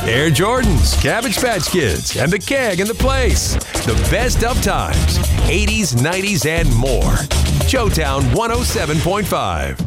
Air Jordans, Cabbage Patch Kids, and the Keg in the Place. The best of times, 80s, 90s, and more. Showtown 107.5.